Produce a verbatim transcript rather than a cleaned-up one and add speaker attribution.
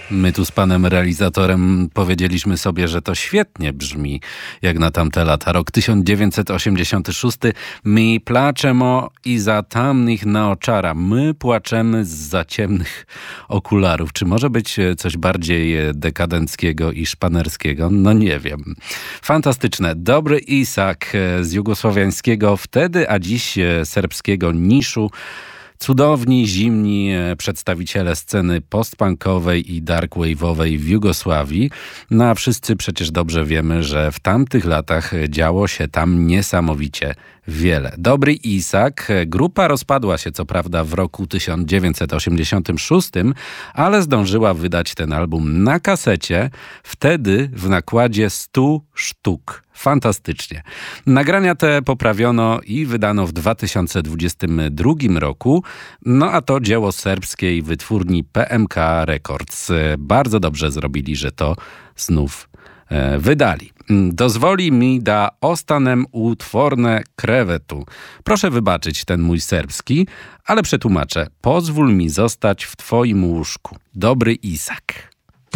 Speaker 1: My tu z panem realizatorem powiedzieliśmy sobie, że to świetnie brzmi, jak na tamte lata. Rok tysiąc dziewięćset osiemdziesiąty szósty. My płaczemy i za tamnych na oczara. My płaczemy za ciemnych okularów. Czy może być coś bardziej dekadenckiego i szpanerskiego? No nie wiem. Fantastyczne. Dobry Isak z jugosłowiańskiego wtedy, a dziś serbskiego Niszu. Cudowni, zimni przedstawiciele sceny postpunkowej i darkwave'owej w Jugosławii. No a wszyscy przecież dobrze wiemy, że w tamtych latach działo się tam niesamowicie wiele. Dobry Isak. Grupa rozpadła się co prawda w roku tysiąc dziewięćset osiemdziesiątym szóstym, ale zdążyła wydać ten album na kasecie, wtedy w nakładzie stu sztuk. Fantastycznie. Nagrania te poprawiono i wydano w dwa tysiące dwudziestym drugim roku, no a to dzieło serbskiej wytwórni P M K Records. Bardzo dobrze zrobili, że to znów e, wydali. Dozwoli mi da ostanem utworne krewetu. Proszę wybaczyć ten mój serbski, ale przetłumaczę. Pozwól mi zostać w twoim łóżku. Dobry Isak.